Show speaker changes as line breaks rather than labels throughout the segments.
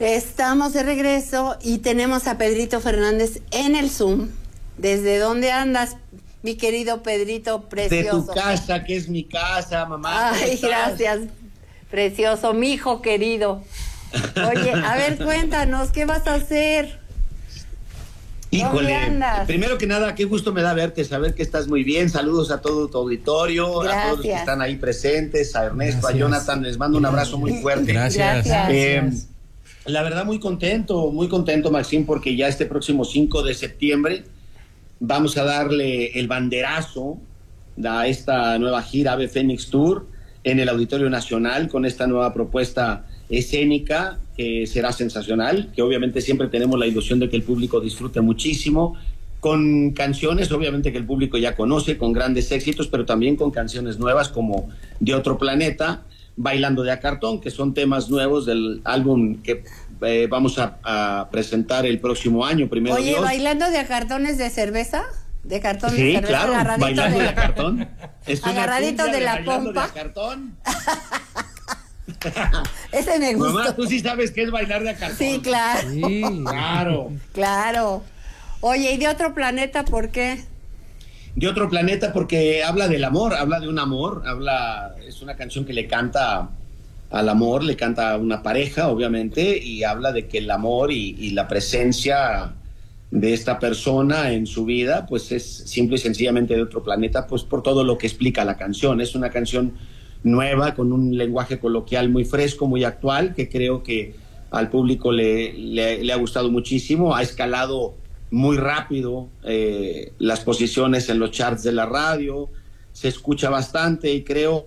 Estamos de regreso y tenemos a Pedrito Fernández en el Zoom. ¿Desde dónde andas, mi querido Pedrito precioso?
De tu casa, que es mi casa, mamá.
Ay, gracias, precioso, mi hijo querido. Oye, a ver, cuéntanos, ¿qué vas a hacer?
Híjole, primero que nada, qué gusto me da verte, saber que estás muy bien. Saludos a todo tu auditorio,
gracias.
A todos los que están ahí presentes, a Ernesto, gracias. A Jonathan, les mando un abrazo muy fuerte.
Gracias.
La verdad, muy contento, Maxim, porque ya este próximo 5 de septiembre vamos a darle el banderazo a esta nueva gira Ave Fénix Tour en el Auditorio Nacional con esta nueva propuesta escénica que será sensacional, que obviamente siempre tenemos la ilusión de que el público disfrute muchísimo, con canciones obviamente que el público ya conoce, con grandes éxitos, pero también con canciones nuevas como De Otro Planeta, Bailando de a Cartón, que son temas nuevos del álbum que vamos a presentar el próximo año, primero
Oye,
Dios.
¿Bailando de a Cartón es de cerveza? ¿De cartón
sí,
de cerveza?
Claro, Bailando de a Cartón. Es
agarradito de la
Bailando
pompa.
De a Cartón.
Ese me gustó.
Mamá, tú sí sabes qué es bailar de a cartón.
Sí, claro.
Sí.
Claro. Oye, ¿y De Otro Planeta por qué?
De Otro Planeta porque habla del amor, habla de un amor, es una canción que le canta al amor, le canta a una pareja, obviamente, y habla de que el amor y la presencia de esta persona en su vida, pues es simple y sencillamente de otro planeta, pues por todo lo que explica la canción. Es una canción nueva, con un lenguaje coloquial muy fresco, muy actual, que creo que al público le ha gustado muchísimo. Ha escalado muy rápido las posiciones en los charts de la radio, se escucha bastante y creo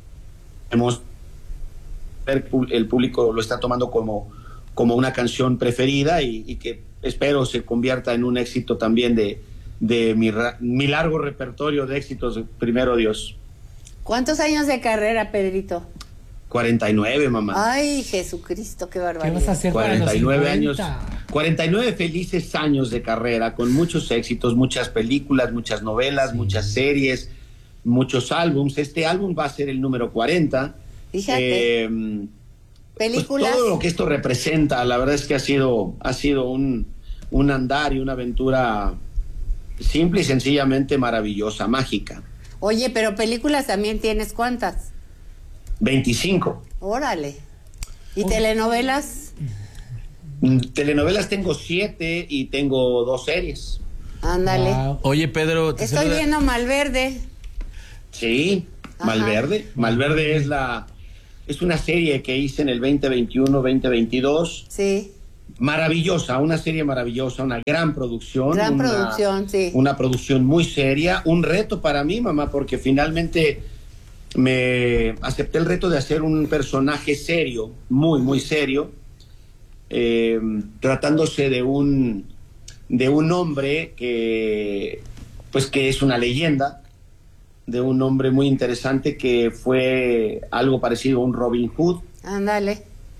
el público lo está tomando como una canción preferida y que espero se convierta en un éxito también de mi largo repertorio de éxitos, primero Dios.
¿Cuántos años de carrera, Pedrito?
49, mamá.
Ay, Jesucristo, qué barbaridad.
¿Qué vas a hacer
49 años, 49 felices años de carrera, con muchos éxitos, muchas películas, muchas novelas, sí, muchas series, muchos álbums. Este álbum va a ser el número 40.
Fíjate. Películas.
Pues todo lo que esto representa, la verdad es que ha sido un andar y una aventura simple y sencillamente maravillosa, mágica.
Oye, pero películas también tienes, ¿cuántas?
25.
Órale. ¿Y telenovelas?
Telenovelas tengo 7 y tengo 2 series.
Ándale.
Wow. Oye, Pedro,
estoy viendo Malverde.
Sí, ajá. Malverde es una serie que hice en el 2021-2022.
Sí.
Maravillosa, una serie maravillosa, una gran producción.
Sí.
Una producción muy seria, un reto para mí, mamá, porque finalmente me acepté el reto de hacer un personaje serio, muy, muy serio, tratándose de un hombre que es una leyenda, de un hombre muy interesante que fue algo parecido a un Robin Hood.
Ándale.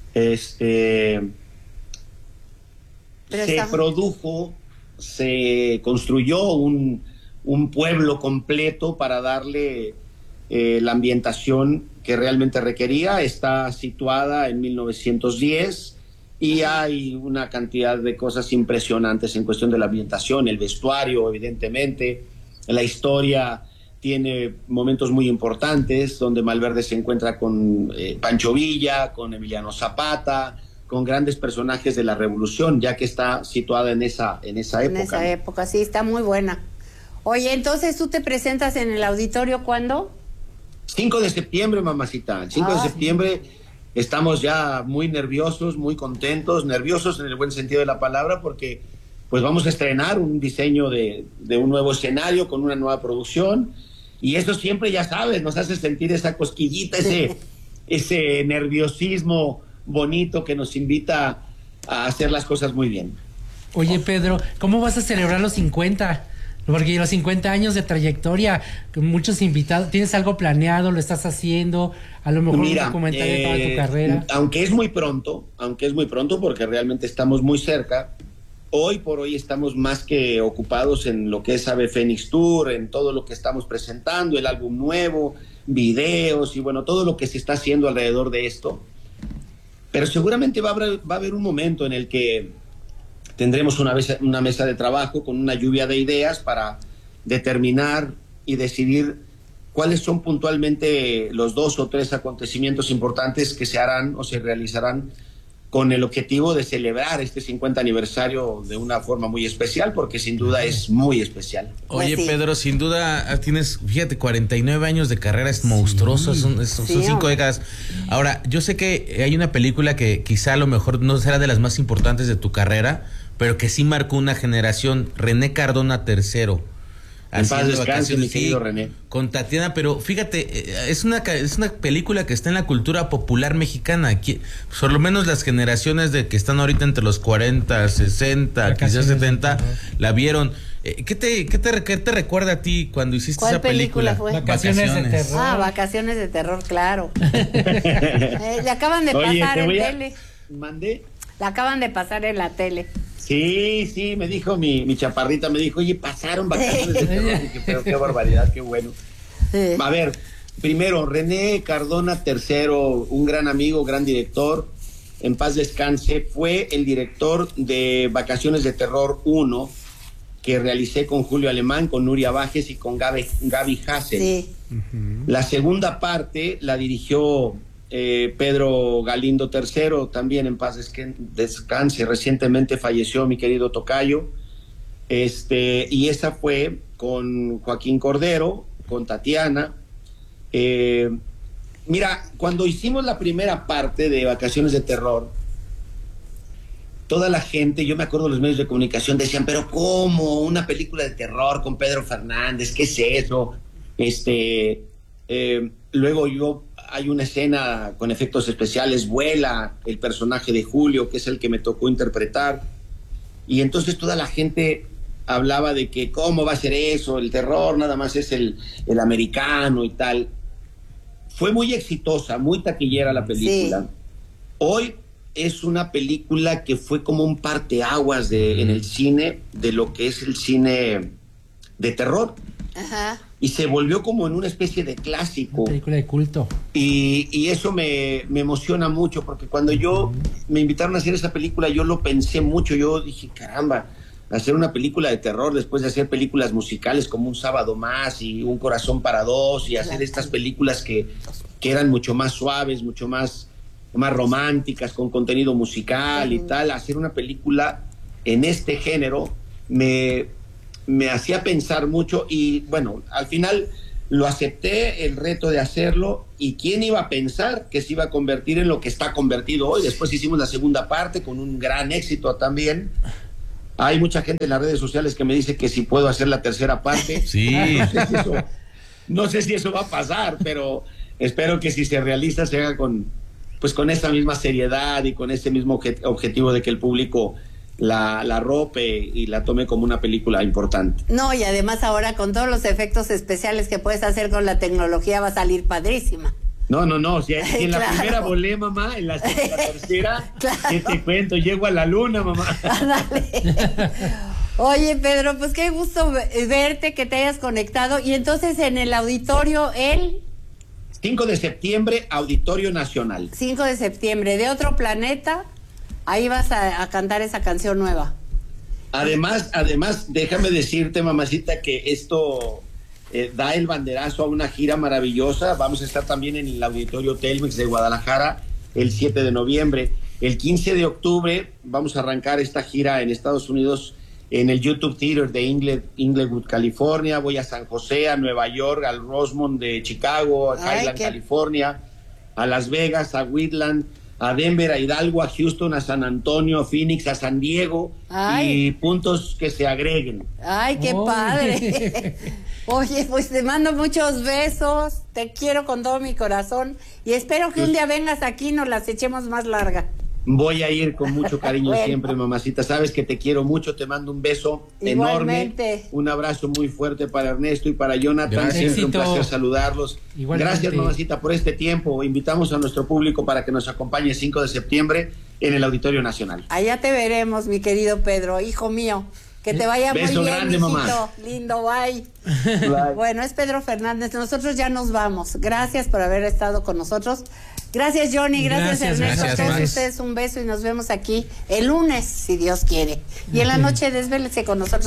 Se construyó un pueblo completo para darle la ambientación que realmente requería. Está situada en 1910 y hay una cantidad de cosas impresionantes en cuestión de la ambientación, el vestuario, evidentemente, la historia tiene momentos muy importantes donde Malverde se encuentra con Pancho Villa, con Emiliano Zapata, con grandes personajes de la Revolución, ya que está situada en esa época.
En esa época, sí, está muy buena. Oye, entonces, ¿tú te presentas en el auditorio cuándo?
5 de septiembre, mamacita. El 5 de septiembre estamos ya muy nerviosos, muy contentos, nerviosos en el buen sentido de la palabra, porque pues vamos a estrenar un diseño de un nuevo escenario con una nueva producción, y eso siempre, ya sabes, nos hace sentir esa cosquillita, ese nerviosismo bonito que nos invita a hacer las cosas muy bien.
Oye, Pedro, ¿cómo vas a celebrar los 50? Porque los 50 años de trayectoria, con muchos invitados, ¿tienes algo planeado? ¿Lo estás haciendo? A lo mejor un documental de toda tu carrera.
Aunque es muy pronto, porque realmente estamos muy cerca, hoy por hoy estamos más que ocupados en lo que es Ave Fénix Tour, en todo lo que estamos presentando, el álbum nuevo, videos y bueno, todo lo que se está haciendo alrededor de esto. Pero seguramente va a haber un momento en el que tendremos una mesa de trabajo con una lluvia de ideas para determinar y decidir cuáles son puntualmente los 2 o 3 acontecimientos importantes que se harán o se realizarán con el objetivo de celebrar este 50 aniversario de una forma muy especial, porque sin duda es muy especial.
Oye, pues sí, Pedro, sin duda tienes, fíjate, 49 años de carrera, es monstruoso, sí, son 5 décadas. Ahora, yo sé que hay una película que quizá a lo mejor no será de las más importantes de tu carrera, pero que sí marcó una generación, René Cardona III.
En paz descanse, mi querido René.
Con Tatiana, pero fíjate, es una película que está en la cultura popular mexicana. Por lo menos las generaciones de que están ahorita entre los 40, 60, quizás 70, la vieron. ¿Qué te recuerda a ti cuando hiciste esa película?
Fue?
Vacaciones de terror.
Vacaciones de terror, claro. Le acaban de pasar en tele.
¿Mandé?
La acaban de pasar en la tele.
Sí, me dijo mi chaparrita, me dijo, oye, pasaron Vacaciones de terror. Dije, pero qué barbaridad, qué bueno. Sí. A ver, primero, René Cardona III, un gran amigo, gran director, en paz descanse, fue el director de Vacaciones de Terror 1, que realicé con Julio Alemán, con Nuria Bajes y con Gaby Hassel. Sí. La segunda parte la dirigió Pedro Galindo III, también en paz descanse, recientemente falleció mi querido tocayo, y esa fue con Joaquín Cordero, con Tatiana. Mira, cuando hicimos la primera parte de Vacaciones de Terror, toda la gente, yo me acuerdo los medios de comunicación decían, pero ¿cómo? Una película de terror con Pedro Fernández, ¿qué es eso? Luego hay una escena con efectos especiales, vuela el personaje de Julio, que es el que me tocó interpretar, y entonces toda la gente hablaba de que cómo va a ser eso, el terror nada más es el americano y tal. Fue muy exitosa, muy taquillera la película. Sí. Hoy es una película que fue como un parteaguas en el cine, de lo que es el cine de terror. Ajá. Y se volvió como en una especie de clásico.
Una película de culto.
Y eso me emociona mucho, porque cuando me invitaron a hacer esa película, yo lo pensé mucho. Yo dije, caramba, hacer una película de terror después de hacer películas musicales como Un Sábado Más y Un Corazón para Dos, y hacer estas películas que eran mucho más suaves, mucho más románticas, con contenido musical y tal. Hacer una película en este género me hacía pensar mucho, y bueno, al final lo acepté, el reto de hacerlo, y quién iba a pensar que se iba a convertir en lo que está convertido hoy. Después hicimos la segunda parte con un gran éxito también. Hay mucha gente en las redes sociales que me dice que si puedo hacer la tercera parte.
Sí.
No sé si eso va a pasar, pero espero que si se realiza se haga con esa misma seriedad y con ese mismo objetivo de que el público la arrope y la tome como una película importante.
No, y además ahora con todos los efectos especiales que puedes hacer con la tecnología va a salir padrísima.
No, si en la primera volé, mamá, en la tercera, ¿qué te cuento? Llego a la luna, mamá.
Oye, Pedro, pues qué gusto verte, que te hayas conectado. Y entonces en el auditorio, el
5 de septiembre, Auditorio Nacional.
5 de septiembre, de otro planeta, ahí vas a cantar esa canción nueva.
Además, déjame decirte, mamacita, que esto da el banderazo a una gira maravillosa. Vamos a estar también en el Auditorio Telmex de Guadalajara el 7 de noviembre. El 15 de octubre vamos a arrancar esta gira en Estados Unidos, en el YouTube Theater de Inglewood, California. Voy a San José, a Nueva York, al Rosemont de Chicago, a Highland, California, a Las Vegas, a Wheatland, a Denver, a Hidalgo, a Houston, a San Antonio, a Phoenix, a San Diego. Y puntos que se agreguen.
¡Ay, qué padre! Oye, pues te mando muchos besos, te quiero con todo mi corazón y espero que un día vengas aquí y nos las echemos más larga.
Voy a ir con mucho cariño siempre, mamacita. Sabes que te quiero mucho, te mando un beso enorme. Un abrazo muy fuerte para Ernesto y para Jonathan. Gracias. Siempre un placer saludarlos. Igualmente. Gracias, mamacita, por este tiempo. Invitamos a nuestro público para que nos acompañe el 5 de septiembre en el Auditorio Nacional.
Allá te veremos, mi querido Pedro, hijo mío. Que te vaya muy bien,
grande,
mijito.
Mamá.
Lindo, bye. Bueno, es Pedro Fernández. Nosotros ya nos vamos. Gracias por haber estado con nosotros. Gracias, Johnny, gracias Ernesto, a todos ustedes un beso y nos vemos aquí el lunes, si Dios quiere. Y en la noche desvélese con nosotros.